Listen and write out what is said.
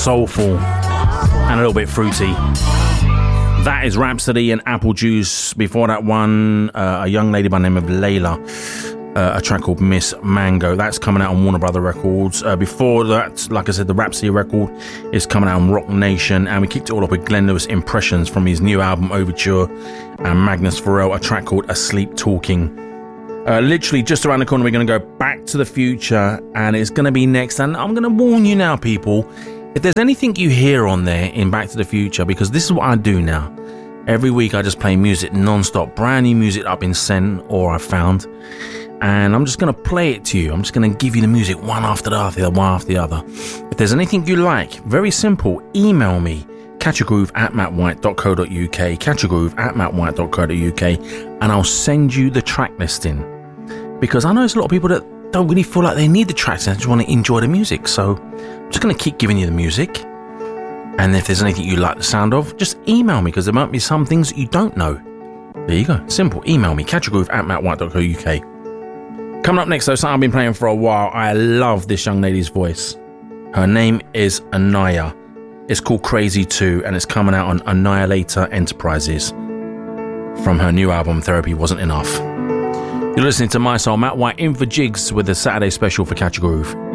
soulful and a little bit fruity. That is Rhapsody and Apple Juice. Before that one, a young lady by the name of Layla, a track called Miss Mango. That's coming out on Warner Brother Records. Before that, like I said, the Rhapsody record is coming out on Rock Nation, and we kicked it all up with Glenn Lewis Impressions from his new album Overture, and Magnus Pharrell, a track called Asleep Talking. Literally just around the corner, we're going to go Back to the Future, and it's going to be next. And I'm going to warn you now, people, if there's anything you hear on there in Back to the Future, because this is what I do now. Every week I just play music non-stop, brand new music I've been sent or I found, and I'm just going to play it to you. I'm just going to give you the music one after the other. If there's anything you like, very simple, email me, catchagroove@mattwhite.co.uk, catchagroove@mattwhite.co.uk, and I'll send you the track listing. Because I know there's a lot of people that don't really feel like they need the tracks, they just want to enjoy the music. So I'm just going to keep giving you the music. And if there's anything you like the sound of, just email me, because there might be some things that you don't know. There you go. Simple. Email me, catchagroove@mattwhite.co.uk. Coming up next, though, something I've been playing for a while. I love this young lady's voice. Her name is Anaya. It's called Crazy 2, and it's coming out on Annihilator Enterprises from her new album Therapy Wasn't Enough. You're listening to My Soul, Matt White in for Jigs with the Saturday special for Catch a Groove.